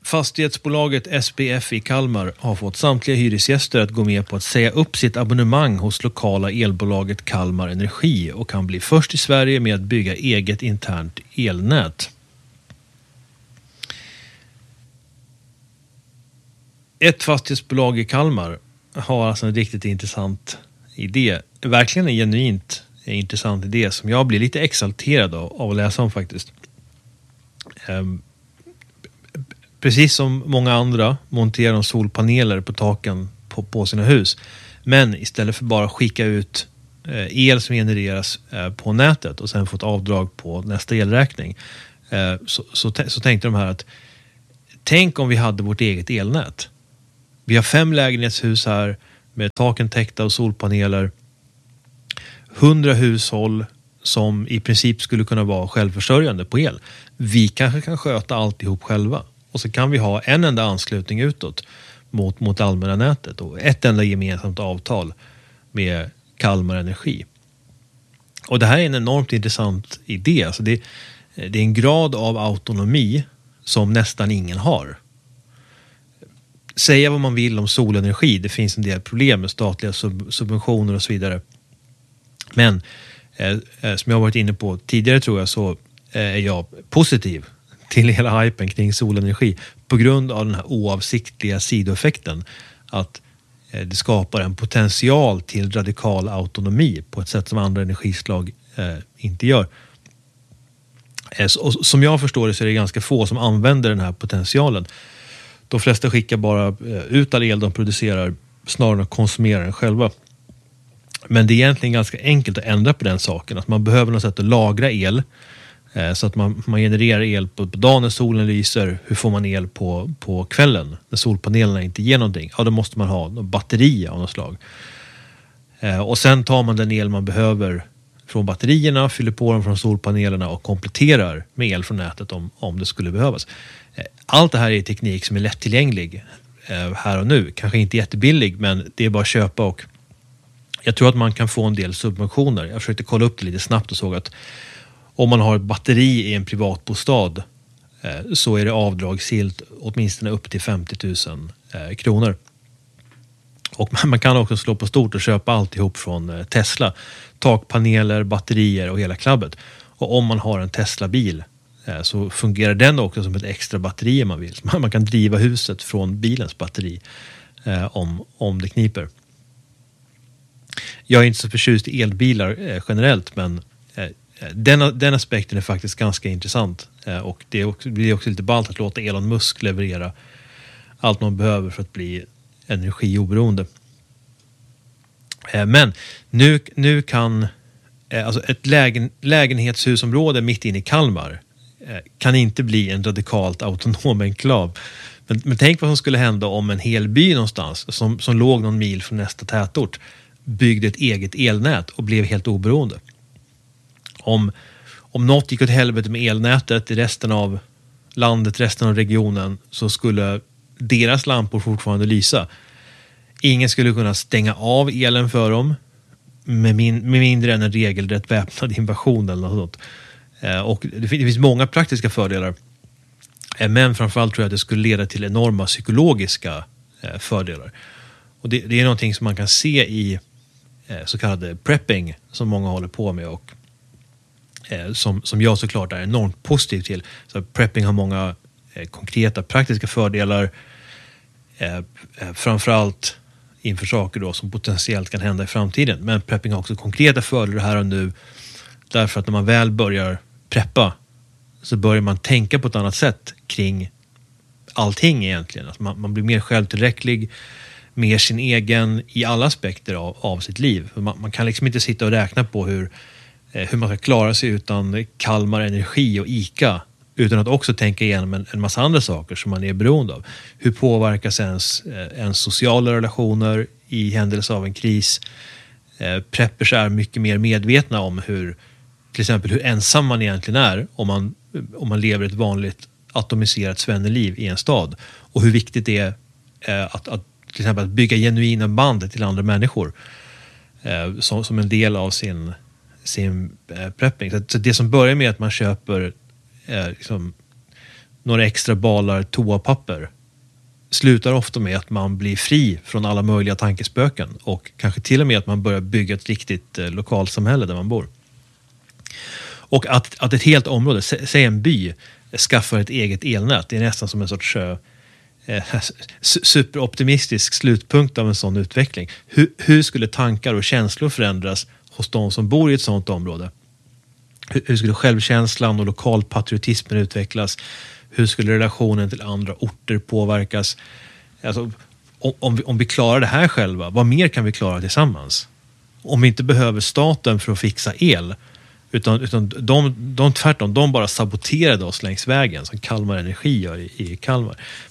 Fastighetsbolaget SPF i Kalmar har fått samtliga hyresgäster att gå med på att säga upp sitt abonnemang hos lokala elbolaget Kalmar Energi och kan bli först i Sverige med att bygga eget internt elnät. Ett fastighetsbolag i Kalmar har alltså en riktigt intressant idé. Verkligen en genuint intressant idé som jag blir lite exalterad av att läsa om faktiskt. Precis som många andra monterar de solpaneler på taken på sina hus. Men istället för bara skicka ut el som genereras på nätet och sen få ett avdrag på nästa elräkning. Så tänkte de här att tänk om vi hade vårt eget elnät. Vi har 5 lägenhetshus här med taken täckta av solpaneler. 100 hushåll som i princip skulle kunna vara självförsörjande på el. Vi kanske kan sköta alltihop själva. Och så kan vi ha en enda anslutning utåt mot allmänna nätet och ett enda gemensamt avtal med Kalmar Energi. Och det här är en enormt intressant idé. Alltså det är en grad av autonomi som nästan ingen har. Säga vad man vill om solenergi. Det finns en del problem med statliga subventioner och så vidare. Men som jag varit inne på tidigare tror jag så är jag positiv till hela hypen kring solenergi på grund av den här oavsiktliga sidoeffekten att det skapar en potential till radikal autonomi på ett sätt som andra energislag inte gör. Som jag förstår det så är det ganska få som använder den här potentialen. De flesta skickar bara ut all el de producerar snarare än att konsumera den själva. Men det är egentligen ganska enkelt att ändra på den saken. Att man behöver något sätt att lagra el så att man genererar el på dagen när solen lyser. Hur får man el på kvällen när solpanelerna inte ger någonting? Ja, då måste man ha batteri av något slag. Och sen tar man den el man behöver från batterierna, fyller på dem från solpanelerna och kompletterar med el från nätet om det skulle behövas. Allt det här är teknik som är lättillgänglig här och nu. Kanske inte jättebillig, men det är bara att köpa och jag tror att man kan få en del subventioner. Jag försökte kolla upp det lite snabbt och såg att om man har ett batteri i en privatbostad så är det avdragsgillt åtminstone upp till 50 000 kronor. Och man kan också slå på stort och köpa alltihop från Tesla. Takpaneler, batterier och hela klabbet. Och om man har en Tesla-bil så fungerar den också som ett extra batteri om man vill. Så man kan driva huset från bilens batteri om det kniper. Jag är inte så förtjust i elbilar generellt, men den aspekten är faktiskt ganska intressant. Och det är också lite ballt att låta Elon Musk leverera allt man behöver för att bli energioberoende. Men nu kan alltså ett lägenhetshusområde mitt inne i Kalmar kan inte bli en radikalt autonom enklav. Men tänk vad som skulle hända om en hel by någonstans som låg någon mil från nästa tätort byggde ett eget elnät och blev helt oberoende. Om något gick åt helvete med elnätet i resten av landet, resten av regionen, så skulle deras lampor fortfarande lysa. Ingen skulle kunna stänga av elen för dem med mindre än en regelrätt väpnad invasion eller något sånt. Och det finns många praktiska fördelar. Men framförallt tror jag att det skulle leda till enorma psykologiska fördelar. Och det är någonting som man kan se i så kallade prepping som många håller på med och som jag såklart är enormt positiv till. Så prepping har många konkreta praktiska fördelar framförallt inför saker då som potentiellt kan hända i framtiden. Men prepping har också konkreta fördelar här och nu därför att när man väl börjar preppa så börjar man tänka på ett annat sätt kring allting egentligen. Alltså man blir mer självtillräcklig, mer sin egen i alla aspekter av sitt liv. Man kan liksom inte sitta och räkna på hur man ska klara sig utan Kalmar Energi och ICA utan att också tänka igenom en massa andra saker som man är beroende av. Hur påverkas ens sociala relationer i händelse av en kris? Preppers är mycket mer medvetna om till exempel hur ensam man egentligen är om man lever ett vanligt atomiserat svenneliv i en stad. Och hur viktigt det är att till exempel att bygga genuina band till andra människor som en del av sin prepping. Så det som börjar med att man köper liksom några extra balar toapapper slutar ofta med att man blir fri från alla möjliga tankespöken och kanske till och med att man börjar bygga ett riktigt lokalsamhälle där man bor. Och att ett helt område, säg en by, skaffar ett eget elnät, det är nästan som en sorts superoptimistisk slutpunkt av en sån utveckling. Hur skulle tankar och känslor förändras hos de som bor i ett sånt område? Hur skulle självkänslan och lokalpatriotismen utvecklas? Hur skulle relationen till andra orter påverkas? Alltså, om vi klarar det här själva, vad mer kan vi klara tillsammans? Om vi inte behöver staten för att fixa el, utan de tvärtom, de bara saboterade oss längs vägen som Kalmar Energi gör i Kalmar.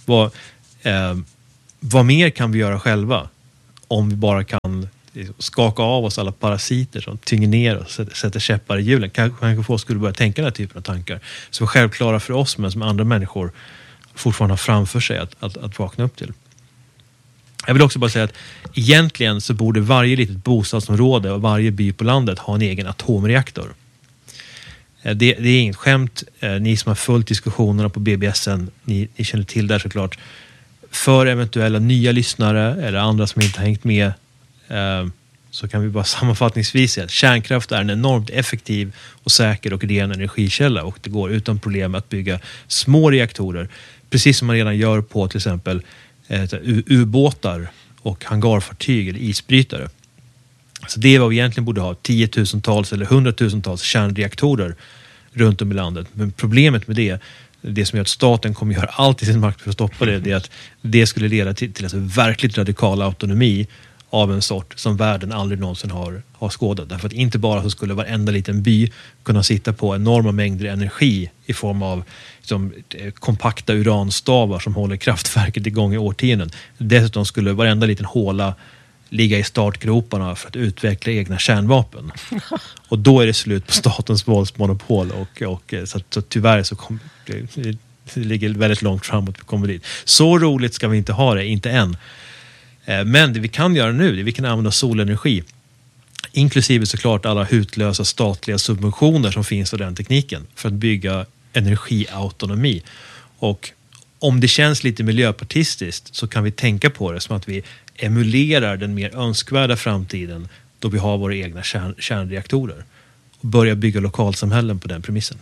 Vad mer kan vi göra själva om vi bara kan skaka av oss alla parasiter som tynger ner och sätter käppar i hjulen? Kanske folk skulle börja tänka den här typen av tankar som är självklara för oss men som andra människor fortfarande har framför sig att vakna upp till. Jag vill också bara säga att egentligen så borde varje litet bostadsområde och varje by på landet ha en egen atomreaktor. Det är inget skämt. Ni som har följt diskussionerna på BBSen, ni känner till det såklart. För eventuella nya lyssnare eller andra som inte har hängt med, så kan vi bara sammanfattningsvis säga att kärnkraft är en enormt effektiv och säker och ren energikälla och det går utan problem att bygga små reaktorer, precis som man redan gör på till exempel ubåtar och hangarfartyg eller isbrytare. Så det är vad vi egentligen borde ha, 10-tusentals eller 100-tusentals kärnreaktorer runt om i landet. Men problemet med det som gör att staten kommer göra allt i sin makt för att stoppa det är att det skulle leda till alltså verkligt radikal autonomi av en sort som världen aldrig någonsin har skådat. Därför att inte bara så skulle varenda liten by kunna sitta på enorma mängder energi i form av liksom, kompakta uranstavar som håller kraftverket igång i årtionden. Dessutom skulle varenda liten håla ligga i startgroparna för att utveckla egna kärnvapen. Och då är det slut på statens våldsmonopol och så tyvärr så det ligger väldigt långt framåt vi kommer dit. Så roligt ska vi inte ha det, inte än. Men det vi kan göra nu, det är vi kan använda solenergi, inklusive såklart alla hutlösa statliga subventioner som finns av den tekniken för att bygga energiautonomi. Och om det känns lite miljöpartistiskt så kan vi tänka på det som att vi emulerar den mer önskvärda framtiden då vi har våra egna kärnreaktorer och börjar bygga lokalsamhällen på den premissen.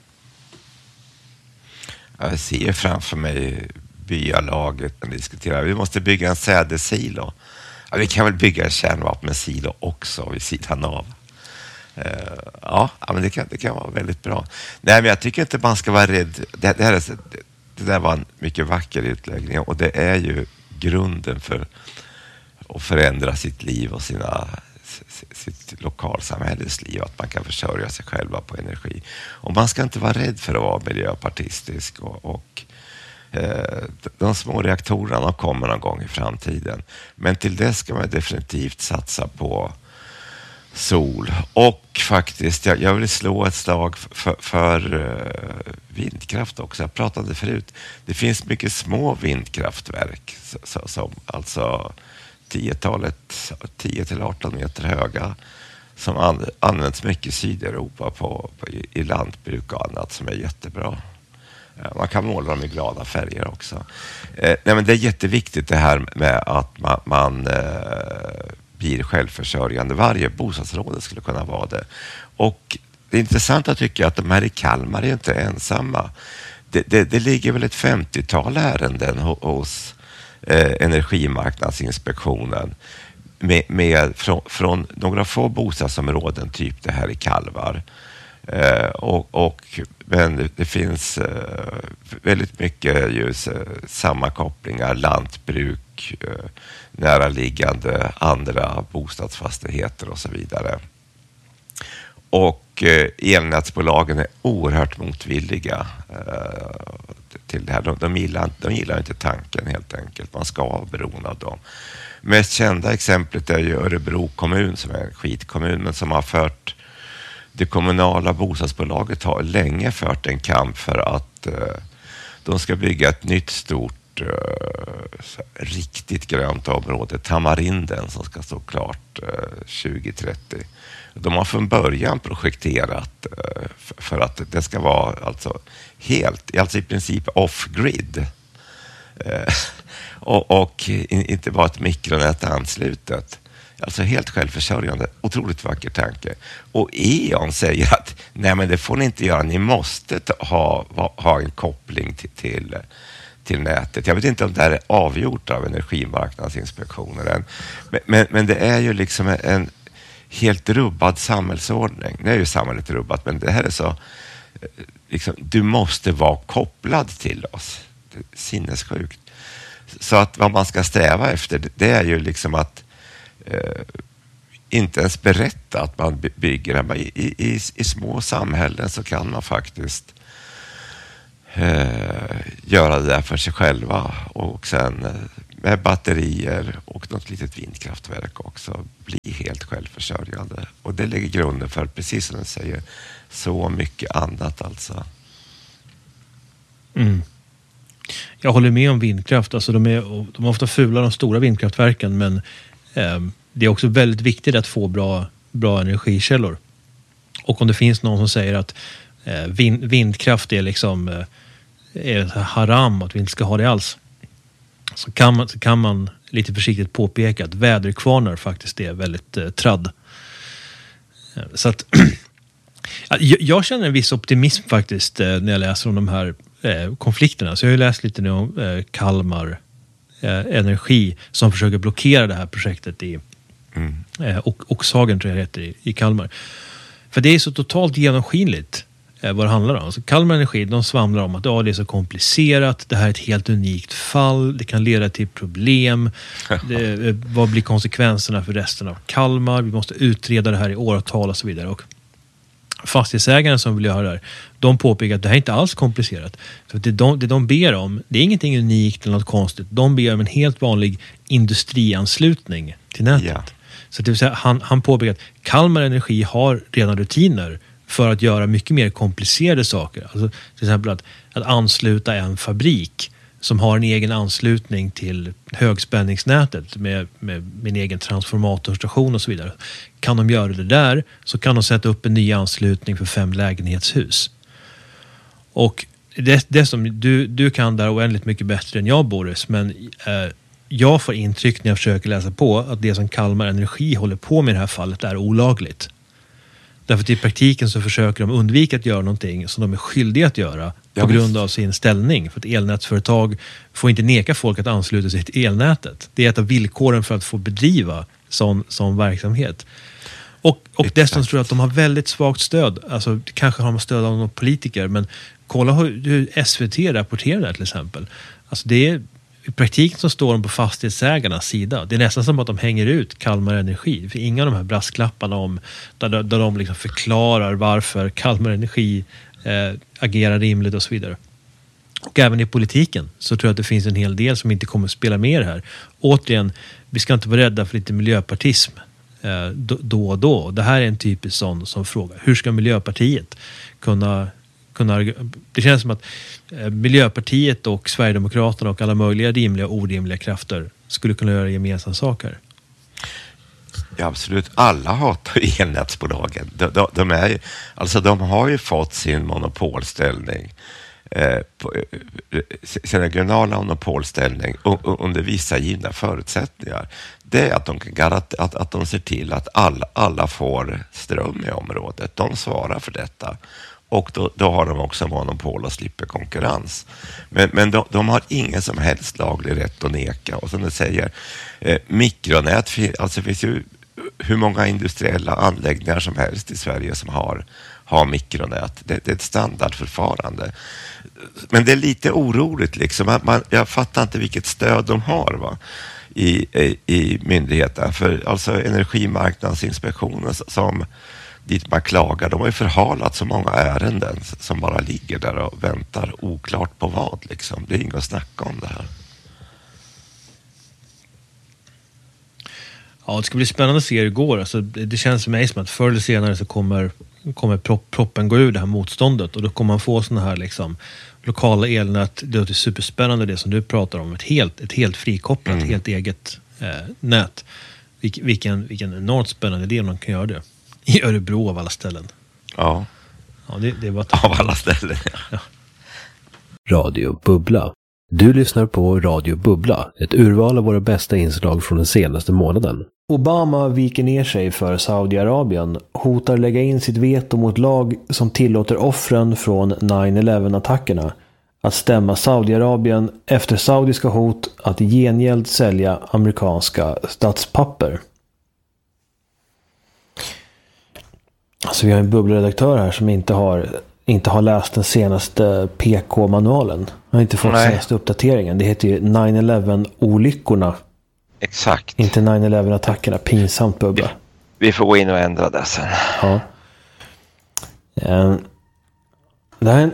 Jag ser framför mig byalaget och diskuterar. Vi måste bygga en sädesilo. Ja, vi kan väl bygga en kärnvapensilo också vid sidan av. Ja, men det kan vara väldigt bra. Nej, men jag tycker inte man ska vara rädd. Det där var en mycket vacker utläggning och det är ju grunden för att förändra sitt liv och sitt lokalsamhälles liv, att man kan försörja sig själva på energi. Och man ska inte vara rädd för att vara miljöpartistisk och de små reaktorerna kommer någon gång i framtiden. Men till det ska man definitivt satsa på sol. Och faktiskt, jag vill slå ett slag för vindkraft också. Jag pratade förut. Det finns mycket små vindkraftverk som alltså 10-18 meter höga som används mycket i Sydeuropa i lantbruk och annat som är jättebra. Man kan måla dem i glada färger också. Nej, men det är jätteviktigt det här med att man blir självförsörjande. Varje bostadsområde skulle kunna vara det. Och det är intressant att tycka att de här i Kalmar är inte ensamma. Det ligger väl ett 50-tal ärenden hos Energimarknadsinspektionen från några få bostadsområden, typ det här i Kalmar. Men det finns väldigt mycket sammankopplingar, lantbruk, näraliggande andra bostadsfastigheter och så vidare. Och elnätsbolagen är oerhört motvilliga till det här. De gillar inte tanken helt enkelt. Man ska vara beroende av dem. Mest kända exemplet är ju Örebro kommun som är en skitkommun men som har fört det kommunala bostadsbolaget har länge fört en kamp för att de ska bygga ett nytt stort riktigt grönt område, Tamarinden, som ska stå klart 2030. De har från början projekterat för att det ska vara alltså i princip off-grid. Och inte bara ett mikronät anslutet. Alltså helt självförsörjande. Otroligt vacker tanke. Och E.ON säger att nej, men det får ni inte göra. Ni måste ha en koppling till nätet. Jag vet inte om det här är avgjort av Energimarknadsinspektionen än. Men det är ju liksom en helt rubbad samhällsordning. Nu är ju samhället rubbat, men det här är så liksom, du måste vara kopplad till oss. Det är sinnessjukt. Så att vad man ska sträva efter, det är ju liksom att inte ens berätta att man bygger. I små samhällen så kan man faktiskt göra det där för sig själva, och sen med batterier och något litet vindkraftverk också bli helt självförsörjande. Och det lägger grunden för, precis som du säger, så mycket annat alltså. Mm. Jag håller med om vindkraft. Alltså de är ofta fula, de stora vindkraftverken, men det är också väldigt viktigt att få bra energikällor. Och om det finns någon som säger att vindkraft är liksom är haram, att vi inte ska ha det alls, så kan man lite försiktigt påpeka att väderkvarnar faktiskt är väldigt tradd. Så att jag känner en viss optimism faktiskt när jag läser om de här konflikterna. Så jag har ju läst lite nu om Kalmar Energi som försöker blockera det här projektet i Oxhagen, tror jag det heter, i Kalmar. För det är så totalt genomskinligt vad det handlar om. Så Kalmar Energi, de svamlar om att det är så komplicerat, det här är ett helt unikt fall, det kan leda till problem, vad blir konsekvenserna för resten av Kalmar, vi måste utreda det här i åratal och så vidare. Och fastighetsägaren som vill göra det här, de påpekar att det här är inte alls komplicerat. För det de ber om, det är ingenting unikt eller något konstigt, de ber om en helt vanlig industrianslutning till nätet. Ja. Så det vill säga, han påpekar att Kalmar Energi har redan rutiner för att göra mycket mer komplicerade saker. Alltså till exempel att ansluta en fabrik som har en egen anslutning till högspänningsnätet med en egen transformatorstation och så vidare. Kan de göra det där, så kan de sätta upp en ny anslutning för 5 lägenhetshus. Och det som du kan där oändligt mycket bättre än jag, Boris, men jag får intryck när jag försöker läsa på att det som Kalmar Energi håller på med i det här fallet är olagligt. Därför att i praktiken så försöker de undvika att göra någonting som de är skyldiga att göra på grund av sin ställning. För att elnätsföretag får inte neka folk att ansluta sig till elnätet. Det är ett av villkoren för att få bedriva sån verksamhet. Och dessutom tror jag att de har väldigt svagt stöd. Alltså kanske har de stöd av någon politiker, men kolla hur SVT rapporterar det här till exempel. Alltså det är i praktiken så står de på fastighetsägarnas sida. Det är nästan som att de hänger ut Kalmar Energi. För inga av de här brasklapparna om där de liksom förklarar varför Kalmar Energi agerar rimligt och så vidare. Och även i politiken så tror jag att det finns en hel del som inte kommer att spela med det här. Återigen, vi ska inte vara rädda för lite miljöpartism då och då. Det här är en typisk sån fråga. Hur ska Miljöpartiet kunna... Det känns som att Miljöpartiet och Sverigedemokraterna och alla möjliga rimliga och orimliga krafter skulle kunna göra gemensamma saker. Ja, absolut. Alla hatar elnätsbolagen. De har ju fått sin monopolställning, sin regionala monopolställning under vissa givna förutsättningar. Det är att de ser till att alla får ström i området. De svarar för detta. Och då har de också monopol och slipper konkurrens. Men de har ingen som helst laglig rätt att neka. Och som du säger, mikronät, alltså det finns ju hur många industriella anläggningar som helst i Sverige som har mikronät. Det är ett standardförfarande. Men det är lite oroligt liksom. Jag fattar inte vilket stöd de har, va? I myndigheten. För alltså Energimarknadsinspektionen som dit man klagar, de har ju förhalat så många ärenden som bara ligger där och väntar oklart på vad liksom. Det är inget att snacka om det här. Ja, det ska bli spännande att se hur det går. Alltså, det känns för mig som att förr eller senare så kommer proppen gå ur det här motståndet, och då kommer man få såna här liksom lokala elnät. Det är superspännande det som du pratar om. Ett helt frikopplat, helt eget nät. Vilken enormt spännande idé man kan göra det. I Örebro av alla ställen. Ja. Ja, det var av alla ställen. Ja. Radio Bubbla. Du lyssnar på Radio Bubbla, ett urval av våra bästa inslag från den senaste månaden. Obama viker ner sig för Saudiarabien, hotar lägga in sitt veto mot lag som tillåter offren från 9/11-attackerna att stämma Saudiarabien efter saudiska hot att i gengäld sälja amerikanska statspapper. Alltså vi har en bubbelredaktör här som inte har läst den senaste PK-manualen. Har inte fått senaste uppdateringen. Det heter ju 9/11-olyckorna. Exakt. Inte 9/11-attackerna. Pinsamt bubbla. Vi får gå in och ändra det sen. Ja. Det här är en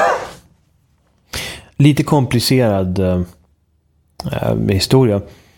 lite komplicerad historia.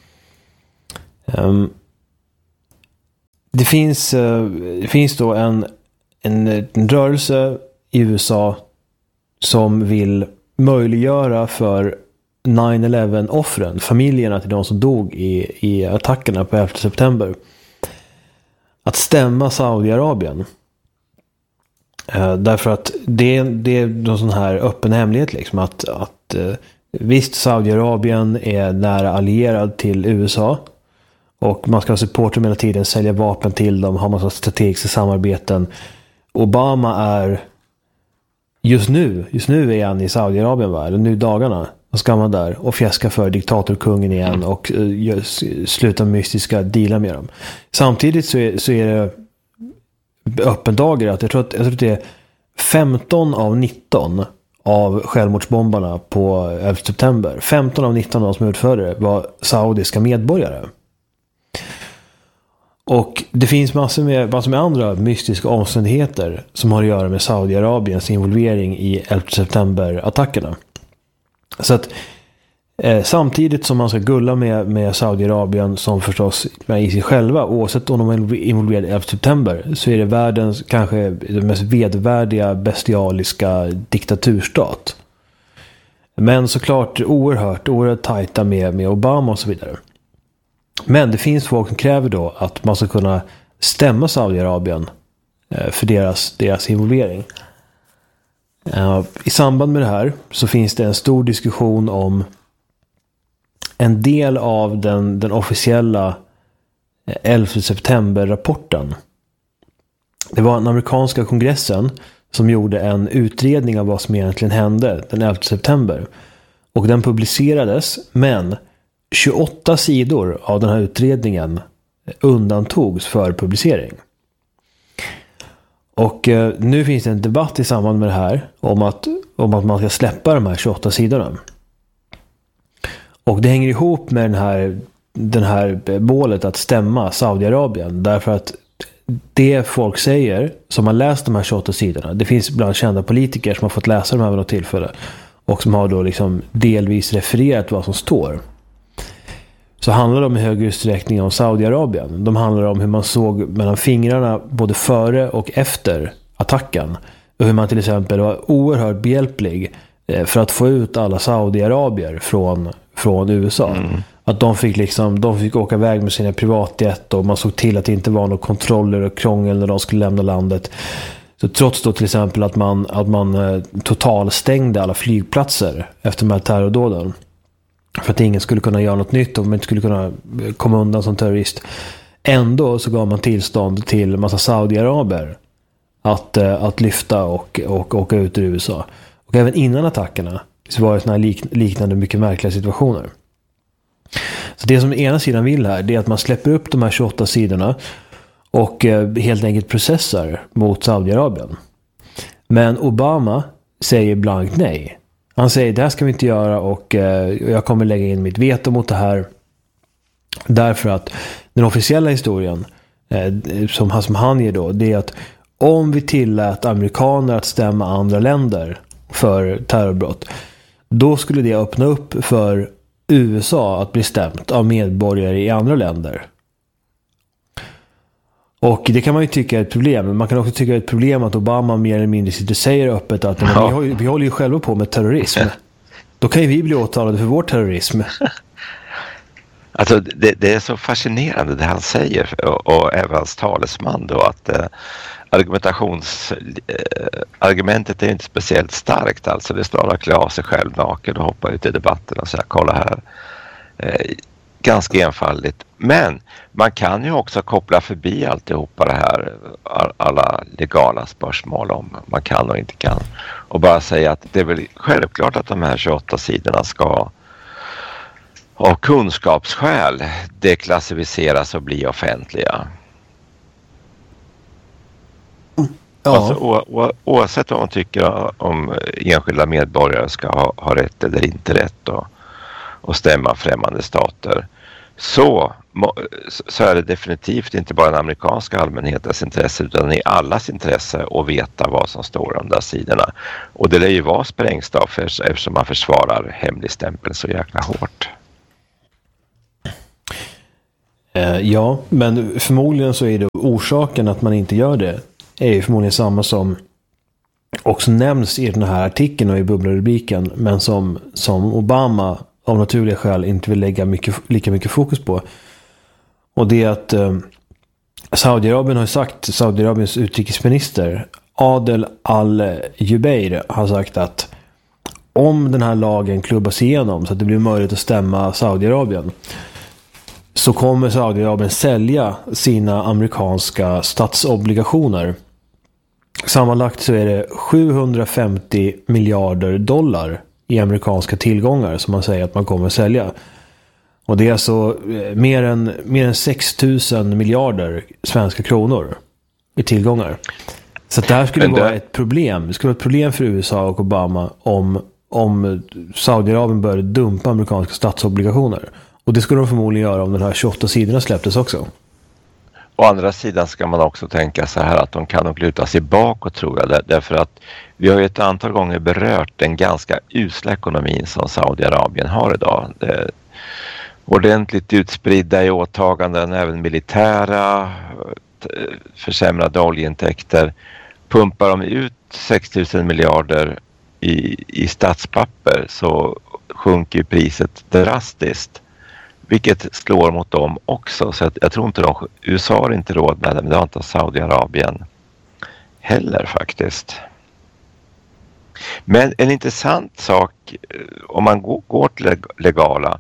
Det finns då en rörelse i USA som vill möjliggöra för 9/11-offren, familjerna till de som dog i attackerna på 11 september, att stämma Saudiarabien. Därför att det är någon sån här öppen hemlighet liksom, att visst, Saudiarabien är nära allierad till USA och man ska supporta dem hela tiden, sälja vapen till dem, ha massa strategiska samarbeten. Obama är just nu är han i Saudiarabien, va? Eller nu dagarna. Och ska man där och fjäska för diktatorkungen igen och sluta mystiska dealar med dem. Samtidigt så är det öppen dagar att jag tror att det är 15 av 19 av självmordsbombarna på 11 september. 15 av 19 av de som utförde det var saudiska medborgare. Och det finns massor med andra mystiska omständigheter som har att göra med Saudiarabiens involvering i 11 september-attackerna. Så att samtidigt som man ska gulla med Saudiarabien som förstås i sig själva, oavsett om de är involverade i 11 september, så är det världens kanske den mest vedvärdiga bestialiska diktaturstat. Men såklart oerhört tajta med Obama och så vidare. Men det finns folk som kräver då att man ska kunna stämma Saudiarabien för deras involvering. I samband med det här så finns det en stor diskussion om en del av den officiella 11 september-rapporten. Det var den amerikanska kongressen som gjorde en utredning av vad som egentligen hände den 11 september. Och den publicerades, men 28 sidor av den här utredningen undantogs för publicering. Och nu finns det en debatt i samband med det här om att man ska släppa de här 28 sidorna. Och det hänger ihop med den här målet att stämma Saudiarabien, därför att det folk säger som har läst de här 28 sidorna, det finns bland kända politiker som har fått läsa de här vid något tillfälle och som har då liksom delvis refererat vad som står. Så handlar de i hög utsträckning om Saudiarabien. De handlar om hur man såg mellan fingrarna både före och efter attacken. Och hur man till exempel var oerhört behjälplig för att få ut alla Saudiarabier från USA. Att de fick åka iväg med sina privatjet och man såg till att det inte var några kontroller och krångel när de skulle lämna landet. Så trots då till exempel att man totalstängde alla flygplatser efter de här terrordåden, för att ingen skulle kunna göra något nytt och man inte skulle kunna komma undan som terrorist. Ändå så gav man tillstånd till en massa Saudiaraber att lyfta och åka ut ur USA. Och även innan attackerna så var det såna här liknande mycket märkliga situationer. Så det som ena sidan vill här, det är att man släpper upp de här 28 sidorna och helt enkelt processar mot Saudiarabien. Men Obama säger blankt nej. Han säger det här ska vi inte göra och jag kommer lägga in mitt veto mot det här. Därför att den officiella historien som han ger då, det är att om vi tillät amerikaner att stämma andra länder för terrorbrott, då skulle det öppna upp för USA att bli stämt av medborgare i andra länder. Och det kan man ju tycka är ett problem. Men man kan också tycka är ett problem att Obama mer eller mindre sitter och säger öppet att vi håller ju själva på med terrorism. Då kan ju vi bli åtalade för vår terrorism. Alltså det är så fascinerande det han säger och även hans talesman då att argumentet är inte speciellt starkt, alltså det är snarare att klä av sig själv naken och hoppa ut i debatten och säga kolla här. Ganska enfaldigt. Men man kan ju också koppla förbi alltihopa det här, alla legala spörsmål om man kan och inte kan. Och bara säga att det är väl självklart att de här 28 sidorna ska av kunskapsskäl deklassificeras och bli offentliga. Ja. Alltså, oavsett vad man tycker om enskilda medborgare ska ha rätt eller inte rätt och stämma främmande stater, så är det definitivt inte bara den amerikanska allmänhetens intresse utan i allas intresse att veta vad som står om de där sidorna. Och det lär ju vara sprängstoff eftersom man försvarar hemligstämpeln så jäkla hårt. Ja, men förmodligen så är det orsaken att man inte gör det är ju förmodligen samma som också nämns i den här artikeln och i bubblarubriken, men som Obama av naturliga skäl inte vill lägga lika mycket fokus på. Och det är att Saudiarabien har sagt, Saudiarabiens utrikesminister Adel Al-Jubeir har sagt att om den här lagen klubbas igenom så att det blir möjligt att stämma Saudiarabien, så kommer Saudiarabien sälja sina amerikanska statsobligationer. Sammanlagt så är det 750 miljarder dollar i amerikanska tillgångar som man säger att man kommer att sälja. Och det är alltså mer än 6 000 miljarder svenska kronor i tillgångar. Så att det här skulle vara ett problem. Det skulle vara ett problem för USA och Obama om Saudiarabien började dumpa amerikanska statsobligationer. Och det skulle de förmodligen göra om den här 28 sidorna släpptes också. Å andra sidan ska man också tänka så här att de kan nog luta sig bakåt, tror jag. Därför att vi har ju ett antal gånger berört den ganska usla ekonomin som Saudiarabien har idag. Det är ordentligt utspridda i åtaganden, även militära, försämrade oljeintäkter. Pumpar de ut 6 000 miljarder i statspapper så sjunker ju priset drastiskt. Vilket slår mot dem också. Så jag tror inte USA har inte råd med det, men det har inte Saudiarabien heller faktiskt. Men en intressant sak, om man går till legala,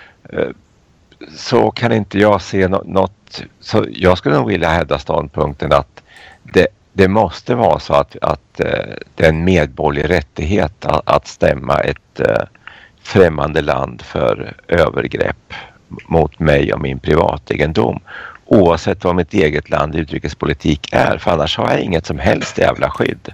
så kan inte jag se något. Så jag skulle nog vilja hävda ståndpunkten att det måste vara så att det är en medborgerlig rättighet att stämma ett främmande land för övergrepp mot mig och min privategendom, oavsett vad mitt eget land utrikespolitik är, för annars har jag inget som helst jävla skydd.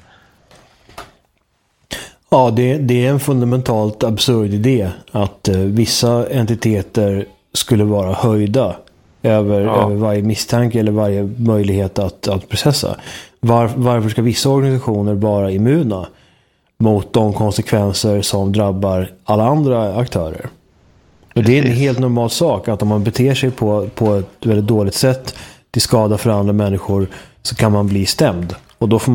Ja, det är en fundamentalt absurd idé att vissa entiteter skulle vara höjda över varje misstanke eller varje möjlighet att processa. Varför ska vissa organisationer vara immuna mot de konsekvenser som drabbar alla andra aktörer? Och det är en helt normal sak att om man beter sig på ett väldigt dåligt sätt till skada för andra människor så kan man bli stämd. Och då får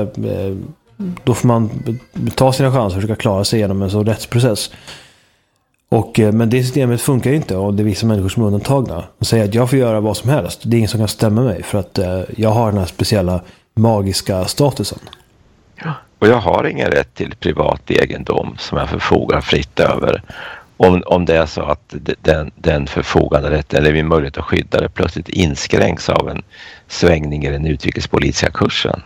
man ta sina chanser och försöka klara sig genom en sån rättsprocess. Men det systemet funkar ju inte och det är vissa människor som är undantagna. Och säger att jag får göra vad som helst. Det är ingen som kan stämma mig för att jag har den här speciella magiska statusen. Ja. Och jag har ingen rätt till privat egendom som jag förfogar fritt över. Om det är så att den förfogande rätten eller min möjlighet att skydda det plötsligt inskränks av en svängning i den utrikespolitiska kursen.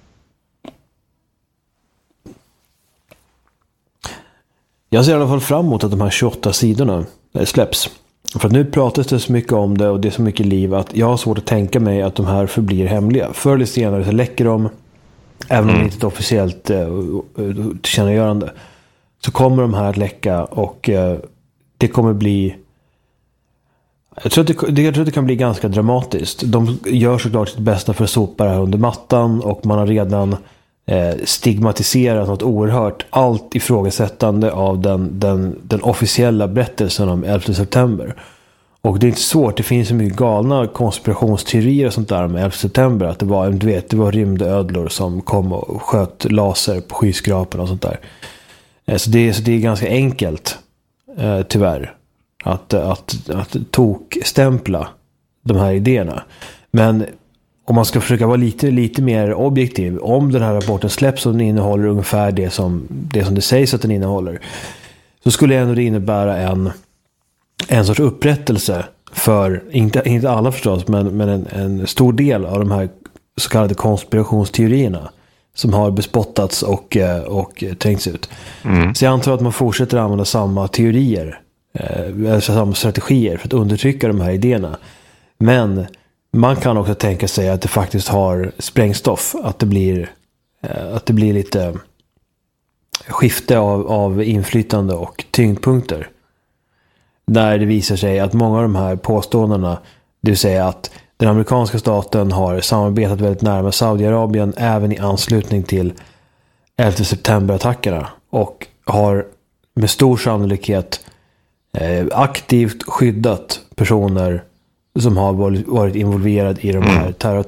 Jag ser i alla fall fram emot att de här 28 sidorna släpps. För att nu pratas det så mycket om det och det är så mycket liv att jag har svårt att tänka mig att de här förblir hemliga. Förr eller senare så läcker de, även om det inte är ett officiellt tillkännagörande, så kommer de här att läcka och det kommer bli... Jag tror att det kan bli ganska dramatiskt. De gör såklart sitt bästa för att sopa det här under mattan och man har redan stigmatiserat något oerhört, allt ifrågasättande av den officiella berättelsen om 11 september. Och det är inte svårt, det finns så mycket galna konspirationsteorier och sånt där med 11 september. Att det var rymdödlor som kom och sköt laser på skyskrapan och sånt där. Så det är ganska enkelt, tyvärr, att tokstämpla de här idéerna. Men om man ska försöka vara lite mer objektiv, om den här rapporten släpps och den innehåller ungefär det som det sägs att den innehåller, så skulle ändå det innebära en sorts upprättelse för, inte alla förstås, men en stor del av de här så kallade konspirationsteorierna som har bespottats och tänkts ut. Så jag antar att man fortsätter använda samma teorier, samma strategier för att undertrycka de här idéerna. Men man kan också tänka sig att det faktiskt har sprängstoff, att det blir lite skifte av inflytande och tyngdpunkter. Där det visar sig att många av de här påståendena, det vill säga att den amerikanska staten har samarbetat väldigt nära med Saudiarabien även i anslutning till 11 september-attackerna och har med stor sannolikhet aktivt skyddat personer som har varit involverade i de här